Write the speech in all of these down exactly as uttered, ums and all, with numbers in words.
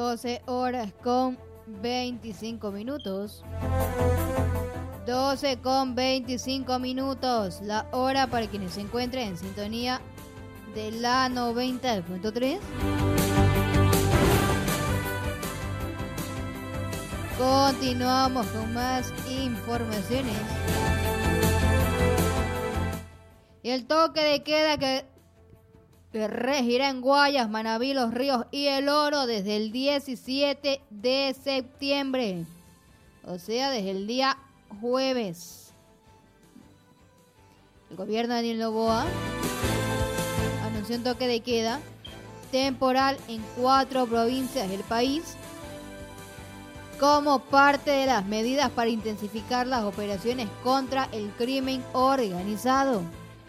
doce horas con veinticinco minutos. doce con veinticinco minutos. La hora para quienes se encuentren en sintonía de la noventa punto tres. Continuamos con más informaciones. Y el toque de queda que, que regirá en Guayas, Manabí, Los Ríos y El Oro desde el diecisiete de septiembre. O sea, desde el día jueves. El gobierno de Daniel Noboa anunció un toque de queda temporal en cuatro provincias del país como parte de las medidas para intensificar las operaciones contra el crimen organizado.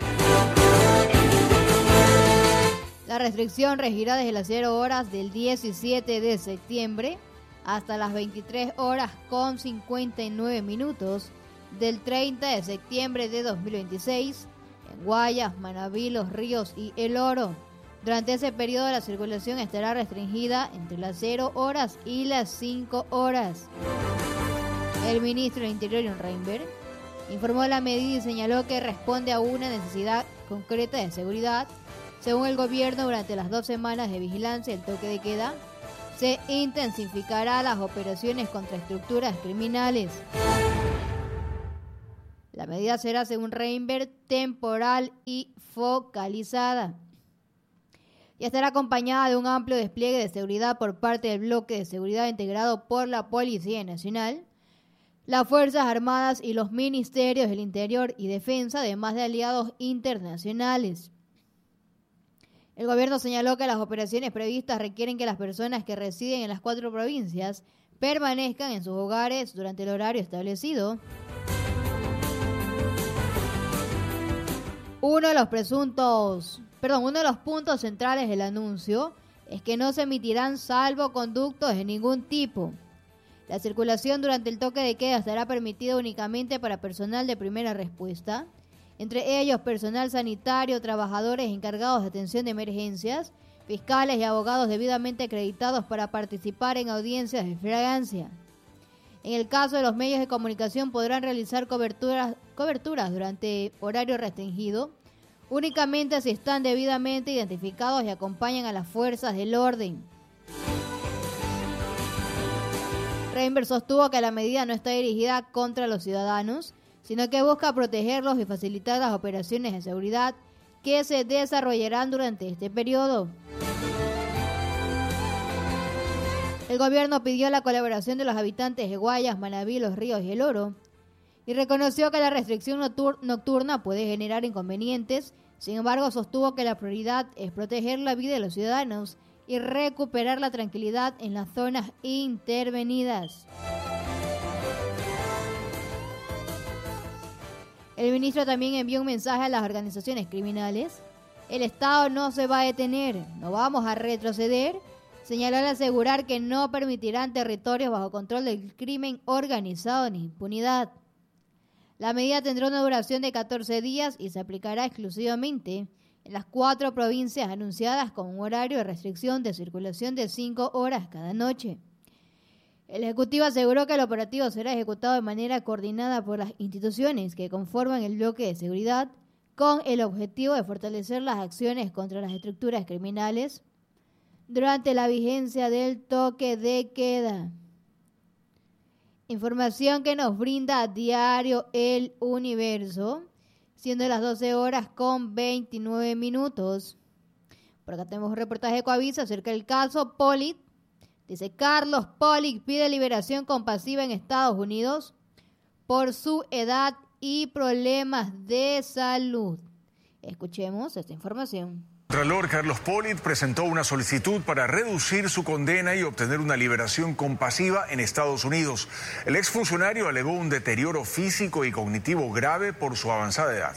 La restricción regirá desde las cero horas del diecisiete de septiembre hasta las veintitrés horas con cincuenta y nueve minutos del treinta de septiembre de dos mil veintiséis en Guayas, Manabí, Los Ríos y El Oro. Durante ese periodo la circulación estará restringida entre las cero horas y las cinco horas. El ministro del Interior, John Reinberg, informó la medida y señaló que responde a una necesidad concreta de seguridad. Según el gobierno, durante las dos semanas de vigilancia del toque de queda, se intensificará las operaciones contra estructuras criminales. La medida será, según Reinberg, temporal y focalizada. Y estará acompañada de un amplio despliegue de seguridad por parte del bloque de seguridad integrado por la Policía Nacional, las Fuerzas Armadas y los Ministerios del Interior y Defensa, además de aliados internacionales. El gobierno señaló que las operaciones previstas requieren que las personas que residen en las cuatro provincias permanezcan en sus hogares durante el horario establecido. Uno de los presuntos, perdón, uno de los puntos centrales del anuncio es que no se emitirán salvoconductos de ningún tipo. La circulación durante el toque de queda estará permitida únicamente para personal de primera respuesta, entre ellos personal sanitario, trabajadores encargados de atención de emergencias, fiscales y abogados debidamente acreditados para participar en audiencias de flagrancia. En el caso de los medios de comunicación podrán realizar coberturas, coberturas durante horario restringido, únicamente si están debidamente identificados y acompañan a las fuerzas del orden. Reinberg sostuvo que la medida no está dirigida contra los ciudadanos, sino que busca protegerlos y facilitar las operaciones de seguridad que se desarrollarán durante este periodo. El gobierno pidió la colaboración de los habitantes de Guayas, Manabí, Los Ríos y El Oro y reconoció que la restricción nocturna puede generar inconvenientes. Sin embargo, sostuvo que la prioridad es proteger la vida de los ciudadanos y recuperar la tranquilidad en las zonas intervenidas. El ministro también envió un mensaje a las organizaciones criminales. El Estado no se va a detener, no vamos a retroceder. Señaló al asegurar que no permitirán territorios bajo control del crimen organizado ni impunidad. La medida tendrá una duración de catorce días y se aplicará exclusivamente en las cuatro provincias anunciadas con un horario de restricción de circulación de cinco horas cada noche. El Ejecutivo aseguró que el operativo será ejecutado de manera coordinada por las instituciones que conforman el bloque de seguridad con el objetivo de fortalecer las acciones contra las estructuras criminales durante la vigencia del toque de queda. Información que nos brinda a diario El Universo, siendo las doce horas con veintinueve minutos. Por acá tenemos un reportaje de Coavisa acerca del caso Pollitt. Dice, Carlos Pollitt pide liberación compasiva en Estados Unidos por su edad y problemas de salud. Escuchemos esta información. El Contralor Carlos Pollitt presentó una solicitud para reducir su condena y obtener una liberación compasiva en Estados Unidos. El exfuncionario alegó un deterioro físico y cognitivo grave por su avanzada edad.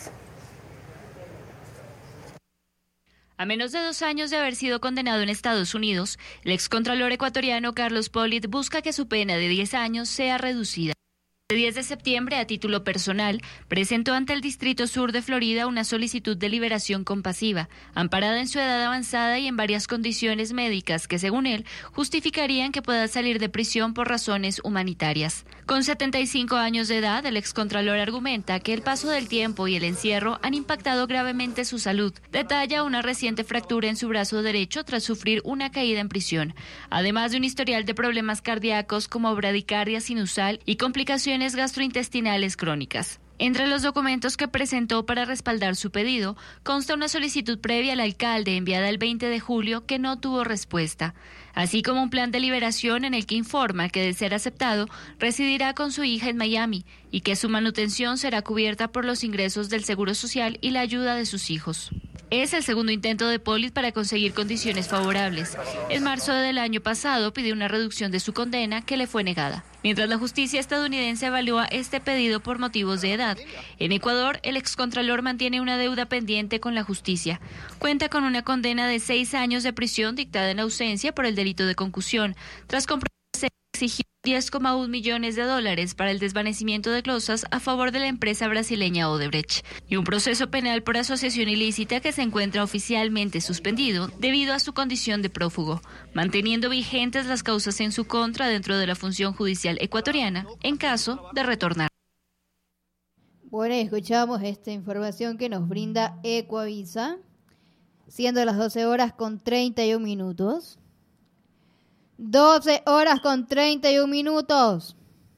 A menos de dos años de haber sido condenado en Estados Unidos, el excontralor ecuatoriano Carlos Pollitt busca que su pena de diez años sea reducida. El diez de septiembre, a título personal, presentó ante el Distrito Sur de Florida una solicitud de liberación compasiva, amparada en su edad avanzada y en varias condiciones médicas que, según él, justificarían que pueda salir de prisión por razones humanitarias. Con setenta y cinco años de edad, el excontralor argumenta que el paso del tiempo y el encierro han impactado gravemente su salud. Detalla una reciente fractura en su brazo derecho tras sufrir una caída en prisión, además de un historial de problemas cardíacos como bradicardia sinusal y complicaciones gastrointestinales crónicas. Entre los documentos que presentó para respaldar su pedido, consta una solicitud previa al alcalde enviada el veinte de julio que no tuvo respuesta, así como un plan de liberación en el que informa que, de ser aceptado, residirá con su hija en Miami y que su manutención será cubierta por los ingresos del Seguro Social y la ayuda de sus hijos. Es el segundo intento de Pollitt para conseguir condiciones favorables. En marzo del año pasado pidió una reducción de su condena que le fue negada. Mientras la justicia estadounidense evalúa este pedido por motivos de edad, en Ecuador el excontralor mantiene una deuda pendiente con la justicia. Cuenta con una condena de seis años de prisión dictada en ausencia por el delito de concusión, tras comprobar que se exigió diez coma uno millones de dólares para el desvanecimiento de glosas a favor de la empresa brasileña Odebrecht, y un proceso penal por asociación ilícita que se encuentra oficialmente suspendido debido a su condición de prófugo, manteniendo vigentes las causas en su contra dentro de la función judicial ecuatoriana en caso de retornar. Bueno, escuchamos esta información que nos brinda Ecuavisa, siendo las doce horas con treinta y un minutos. doce horas con treinta y un minutos.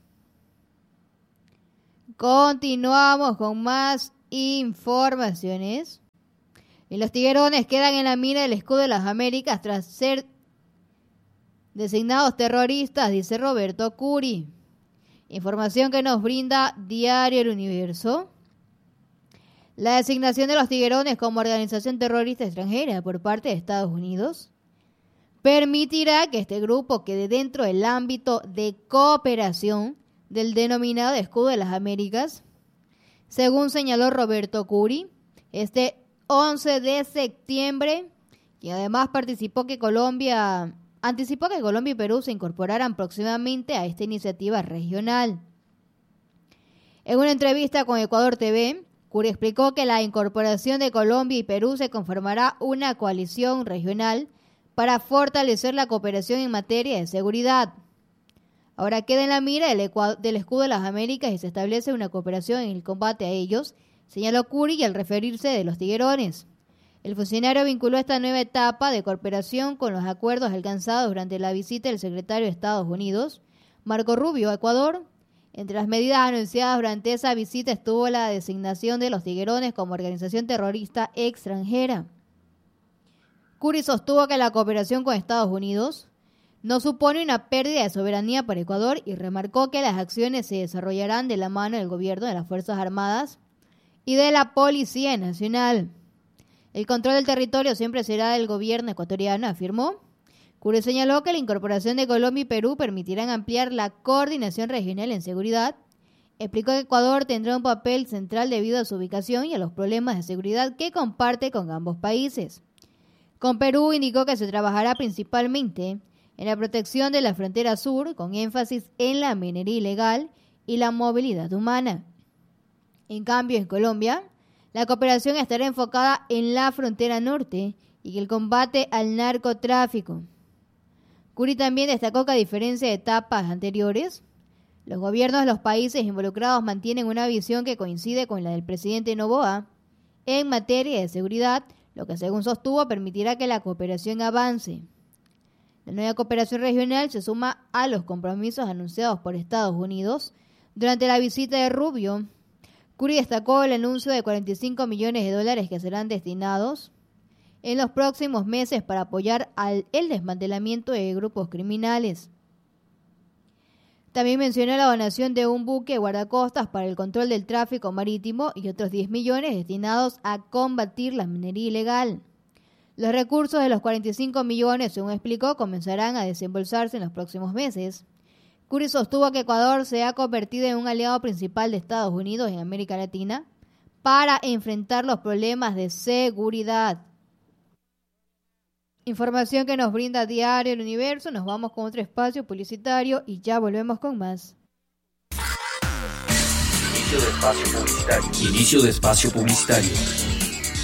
Continuamos con más informaciones. Y los tiguerones quedan en la mira del escudo de las Américas tras ser designados terroristas, dice Roberto Curi. Información que nos brinda Diario El Universo. La designación de los tiguerones como organización terrorista extranjera por parte de Estados Unidos permitirá que este grupo quede dentro del ámbito de cooperación del denominado Escudo de las Américas, según señaló Roberto Curi, este once de septiembre, quien además participó que Colombia, anticipó que Colombia y Perú se incorporaran próximamente a esta iniciativa regional. En una entrevista con Ecuador T V, Curi explicó que la incorporación de Colombia y Perú se conformará una coalición regional para fortalecer la cooperación en materia de seguridad. Ahora queda en la mira del, del Escudo de las Américas y se establece una cooperación en el combate a ellos, señaló Curi al referirse de los tiguerones. El funcionario vinculó esta nueva etapa de cooperación con los acuerdos alcanzados durante la visita del secretario de Estados Unidos, Marco Rubio, a Ecuador. Entre las medidas anunciadas durante esa visita estuvo la designación de los tiguerones como organización terrorista extranjera. Curi sostuvo que la cooperación con Estados Unidos no supone una pérdida de soberanía para Ecuador y remarcó que las acciones se desarrollarán de la mano del gobierno, de las Fuerzas Armadas y de la Policía Nacional. El control del territorio siempre será del gobierno ecuatoriano, afirmó. Curi señaló que la incorporación de Colombia y Perú permitirán ampliar la coordinación regional en seguridad. Explicó que Ecuador tendrá un papel central debido a su ubicación y a los problemas de seguridad que comparte con ambos países. Con Perú indicó que se trabajará principalmente en la protección de la frontera sur, con énfasis en la minería ilegal y la movilidad humana. En cambio, en Colombia, la cooperación estará enfocada en la frontera norte y el combate al narcotráfico. Curi también destacó que, a diferencia de etapas anteriores, los gobiernos de los países involucrados mantienen una visión que coincide con la del presidente Noboa en materia de seguridad, lo que, según sostuvo, permitirá que la cooperación avance. La nueva cooperación regional se suma a los compromisos anunciados por Estados Unidos durante la visita de Rubio. Curi destacó el anuncio de cuarenta y cinco millones de dólares que serán destinados en los próximos meses para apoyar al, el desmantelamiento de grupos criminales. También mencionó la donación de un buque guardacostas para el control del tráfico marítimo y otros diez millones destinados a combatir la minería ilegal. Los recursos de los cuarenta y cinco millones, según explicó, comenzarán a desembolsarse en los próximos meses. Curi sostuvo que Ecuador se ha convertido en un aliado principal de Estados Unidos en América Latina para enfrentar los problemas de seguridad. Información que nos brinda Diario El Universo. Nos vamos con otro espacio publicitario y ya volvemos con más. Inicio de espacio publicitario. Inicio de espacio publicitario.